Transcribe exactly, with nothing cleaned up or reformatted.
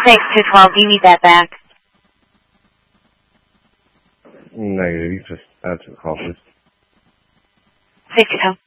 six to twelve, do you need that back? Negative, you just add to the call, please. six to twelve.